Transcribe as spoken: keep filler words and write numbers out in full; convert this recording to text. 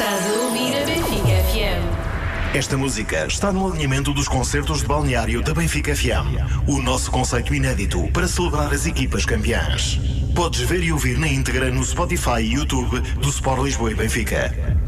Estás a ouvir a Benfica F M. Esta música está no alinhamento dos concertos de balneário da Benfica F M. O nosso conceito inédito para celebrar as equipas campeãs. Podes ver e ouvir na íntegra no Spotify e YouTube do Sport Lisboa e Benfica.